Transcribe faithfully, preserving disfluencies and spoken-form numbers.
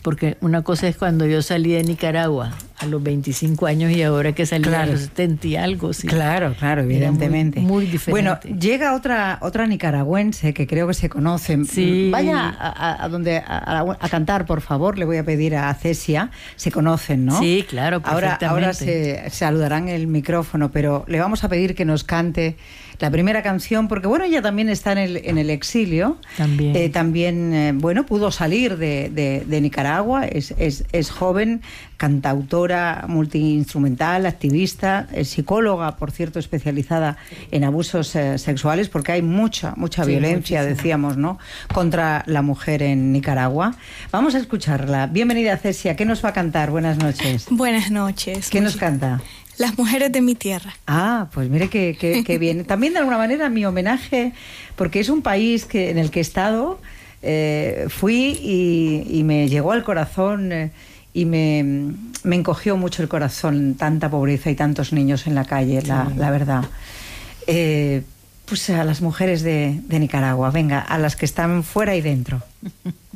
porque una cosa es cuando yo salí de Nicaragua a los veinticinco años y ahora que salí Claro. a los setenta y algo. Sí. Claro, claro, Era evidentemente. Muy, muy diferente. Bueno, llega otra otra nicaragüense que creo que se conocen. Sí. Vaya a, a- a donde a, a- a cantar, por favor. Le voy a pedir a Cesia. Se conocen, ¿no? Sí, claro, Ahora, perfectamente. ahora se saludarán el micrófono, pero le vamos a pedir que nos cante la primera canción, porque bueno, ella también está en el, en el exilio. También. Eh, también, eh, bueno, pudo salir de, de- de Nicaragua, es, es, es joven, cantautora, multiinstrumental, activista, es psicóloga, por cierto, especializada en abusos eh, sexuales, porque hay mucha, mucha Sí, violencia, muchísima. decíamos, ¿no?, contra la mujer en Nicaragua. Vamos a escucharla. Bienvenida, Cesia. ¿Qué nos va a cantar? Buenas noches. Buenas noches. ¿Qué nos Muchi- canta? Las mujeres de mi tierra. Ah, pues mire que, que, que bien. También de alguna manera mi homenaje, porque es un país que, en el que he estado, eh, fui y, y me llegó al corazón eh, y me, me encogió mucho el corazón, tanta pobreza y tantos niños en la calle, la, la verdad. Eh, pues a las mujeres de, de Nicaragua, venga, a las que están fuera y dentro.